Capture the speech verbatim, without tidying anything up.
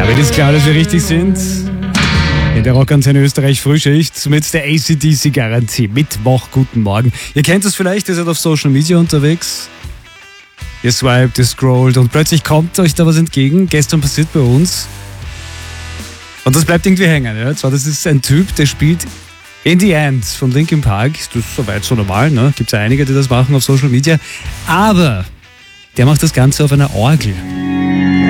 Damit ist klar, dass wir richtig sind. In der Rockantenne Österreich Frühschicht mit der A C D C-Garantie. Mittwoch, guten Morgen. Ihr kennt es vielleicht, ihr seid auf Social Media unterwegs. Ihr swiped, ihr scrollt und plötzlich kommt euch da was entgegen. Gestern passiert bei uns. Und das bleibt irgendwie hängen. Ja? Zwar, das ist ein Typ, der spielt In the End von Linkin Park. Das ist soweit so normal, ne? Gibt es ja einige, die das machen auf Social Media. Aber der macht das Ganze auf einer Orgel.